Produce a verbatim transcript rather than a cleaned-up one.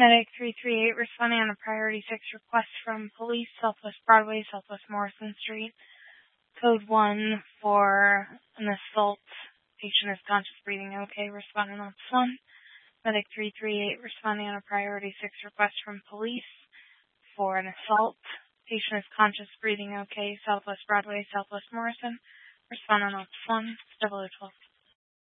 Medic three three eight responding on a priority six request from police, Southwest Broadway, Southwest Morrison Street. Code one for an assault. Patient is conscious, breathing okay, responding on this one. Medic three three eight responding on a priority six request from police for an assault. Patient is conscious, breathing okay, Southwest Broadway, Southwest Morrison. Responding on this one. Double O twelve.